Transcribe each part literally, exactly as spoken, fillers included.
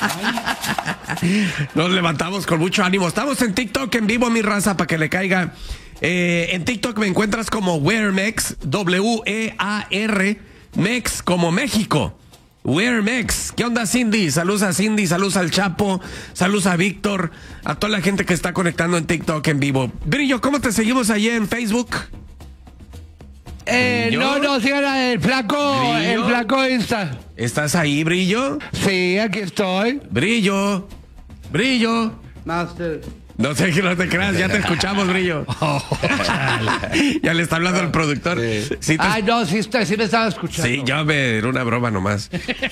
Nos levantamos con mucho ánimo. Estamos en TikTok en vivo, mi raza, para que le caiga. Eh, en TikTok me encuentras como WearMex, W E A R, Mex como México. WearMex. ¿Qué onda, Cindy? Saludos a Cindy, saludos al Chapo, saludos a Víctor, a toda la gente que está conectando en TikTok en vivo. Brillo, ¿cómo te seguimos allí en Facebook? Eh, no, no, sigan el flaco, ¿Brillo? el flaco Insta. ¿Estás ahí, Brillo? Sí, aquí estoy. Brillo, Brillo. Master. No sé que no te creas, ya te escuchamos, Brillo. Ya le está hablando el productor. Sí. Sí, te... Ay, no, sí, está, sí me estaba escuchando. Sí, ya me era una broma nomás.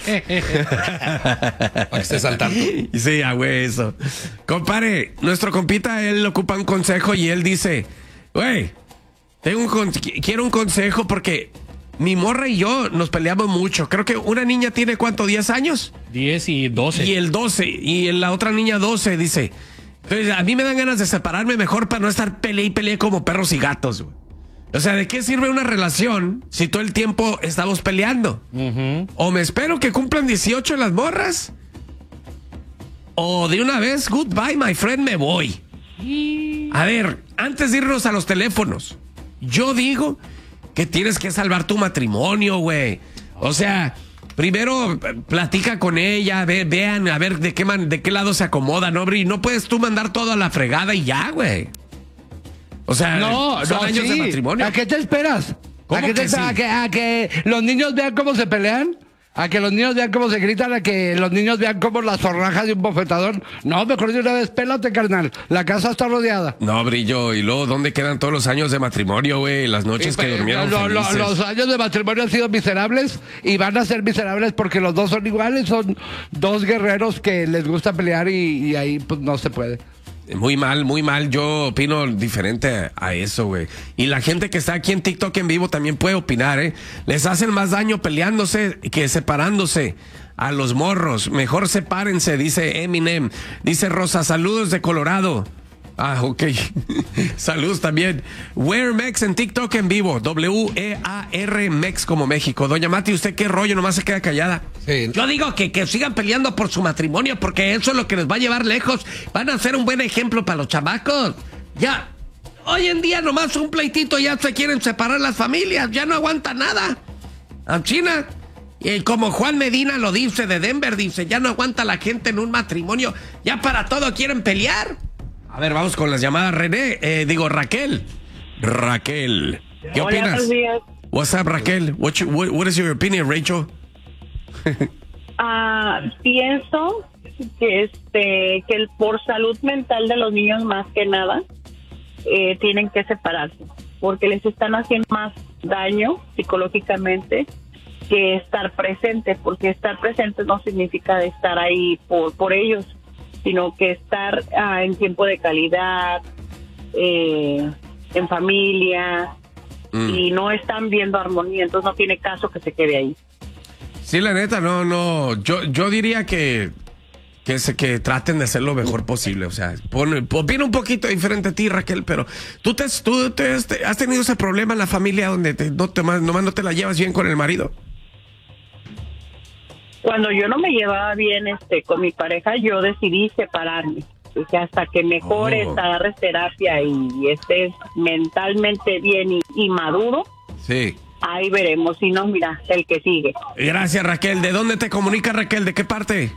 Para que estés al tanto. Sí, a güey, eso. Compare, nuestro compita, él ocupa un consejo y él dice, güey, tengo un con... quiero un consejo porque mi morra y yo nos peleamos mucho. Creo que una niña tiene, ¿cuánto? ¿diez años? diez y doce. Y el doce, y la otra niña doce, dice. Entonces, a mí me dan ganas de separarme mejor para no estar peleé y peleé como perros y gatos, güey. O sea, ¿de qué sirve una relación si todo el tiempo estamos peleando? Uh-huh. O me espero que cumplan dieciocho las morras, o de una vez, goodbye, my friend, me voy. A ver, antes de irnos a los teléfonos, yo digo que tienes que salvar tu matrimonio, güey. O sea, primero platica con ella, ve, vean a ver de qué man, de qué lado se acomoda, ¿no, Bri? No puedes tú mandar todo a la fregada y ya, güey. O sea, no, son no, años sí. de matrimonio. ¿A qué te esperas? ¿Cómo ¿A qué te que esperas? sí? ¿A, que, ¿A que los niños vean cómo se pelean? ¿A que los niños vean cómo se gritan? ¿A que los niños vean cómo las zorrajas de un bofetador? No, mejor de una vez, pélate, carnal. La casa está rodeada. No, Brillo, y luego, ¿dónde quedan todos los años de matrimonio, güey? Las noches Sí, que pero, durmieron lo, lo, felices. Los años de matrimonio han sido miserables y van a ser miserables porque los dos son iguales. Son dos guerreros que les gusta pelear y, y ahí pues no se puede. Muy mal, muy mal. Yo opino diferente a eso, güey. Y la gente que está aquí en TikTok en vivo también puede opinar, ¿eh? Les hacen más daño peleándose que separándose. A los morros, mejor sepárense, dice Eminem. Dice Rosa, saludos de Colorado. Ah, ok. Saludos también. WearMex en TikTok en vivo. W E A R Mex como México. Doña Mati, ¿usted qué rollo? Nomás se queda callada. Sí. Yo digo que, que sigan peleando por su matrimonio porque eso es lo que les va a llevar lejos. Van a ser un buen ejemplo para los chamacos. Ya, hoy en día nomás un pleitito ya se quieren separar las familias. Ya no aguanta nada. A China. Y como Juan Medina lo dice de Denver, dice, ya no aguanta la gente en un matrimonio. Ya para todo quieren pelear. A ver, vamos con las llamadas. René, eh, digo Raquel. Raquel, ¿qué Hola, opinas? buenos días. What's up, Raquel? What, you, what, what is your opinion, Rachel? Ah, pienso que este que el, por salud mental de los niños más que nada eh, tienen que separarse porque les están haciendo más daño psicológicamente que estar presente, porque estar presente no significa de estar ahí por por ellos, sino que estar ah, en tiempo de calidad, eh, en familia, mm. y no están viendo armonía, entonces no tiene caso que se quede ahí. Sí, la neta, no, no, yo, yo diría que, que, se, que traten de hacer lo mejor posible, o sea, pon, opina un poquito diferente a ti, Raquel, pero tú, te, tú te has, has tenido ese problema en la familia donde te, no te, nomás no te la llevas bien con el marido. Cuando yo no me llevaba bien este con mi pareja, yo decidí separarme. O sea, hasta que mejores, oh. agarres terapia y estés mentalmente bien y, y maduro, sí. Ahí veremos. Si no, mira, el que sigue. Gracias, Raquel. ¿De dónde te comunica, Raquel? ¿De qué parte?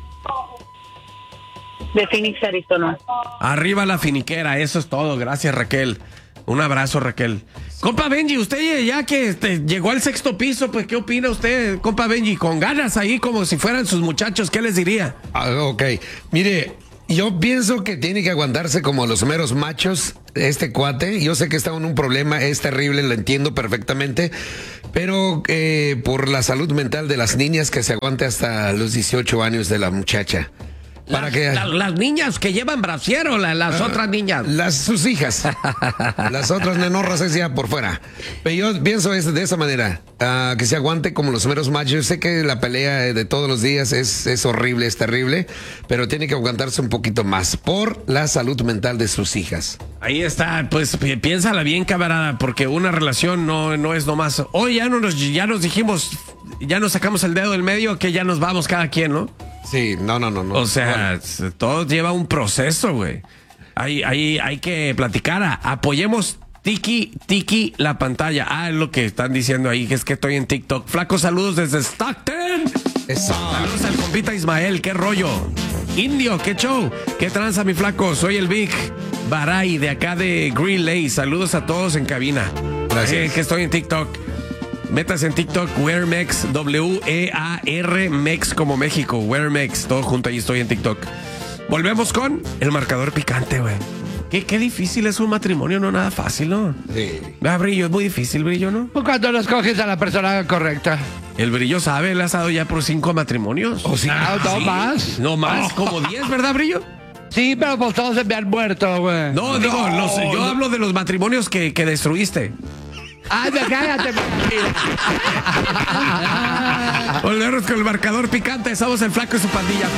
De Phoenix, Arizona. Arriba la finiquera, eso es todo. Gracias, Raquel. Un abrazo, Raquel. Compa Benji, usted ya que este, llegó al sexto piso, pues, ¿qué opina usted, compa Benji? Con ganas ahí, como si fueran sus muchachos, ¿qué les diría? Ah, ok, mire, yo pienso que tiene que aguantarse como los meros machos este cuate. Yo sé que está en un problema, es terrible, lo entiendo perfectamente, pero eh, por la salud mental de las niñas, que se aguante hasta los dieciocho años de la muchacha. Para las, que... la, las niñas que llevan brasier o la, las uh, otras niñas. Las sus hijas. Las otras nenorras es ya por fuera. Pero yo pienso es de esa manera, uh, que se aguante como los meros machos. Yo sé que la pelea de todos los días es, es horrible, es terrible, pero tiene que aguantarse un poquito más por la salud mental de sus hijas. Ahí está, pues piénsala bien, camarada, porque una relación no, no es nomás. Hoy ya, no nos, ya nos dijimos, ya nos sacamos el dedo del medio, que ya nos vamos cada quien, ¿no? Sí, no, no, no. no. O sea, bueno. todo lleva un proceso, güey. Hay, hay, hay que platicar. A, apoyemos Tiki, Tiki la pantalla. Ah, es lo que están diciendo ahí, que es que estoy en TikTok. Flaco, saludos desde Stockton. Eso. Saludos al compita Ismael, qué rollo. Indio, qué show. Qué tranza, mi flaco. Soy el Big Baray de acá de Green Lake. Saludos a todos en cabina. Gracias. Eh, que estoy en TikTok. Metas en TikTok, WearMex, W E A R Mex como México, WearMex, todo junto, ahí estoy en TikTok. Volvemos con el marcador picante, güey. Qué, qué difícil es un matrimonio, no nada fácil, ¿no? Sí. Ah, Brillo, es muy difícil, Brillo, ¿no? Cuando no escoges a la persona correcta. El Brillo sabe, le has dado ya por cinco matrimonios. ¿O sí? No, no ¿Sí? más. No más, como diez, ¿verdad, Brillo? Sí, pero pues todos se me han muerto, güey. No, no digo, los, yo no. hablo de los matrimonios que, que destruiste. Ay, me cállate. Volvemos con el marcador picante. Somos el Flaco y su pandilla.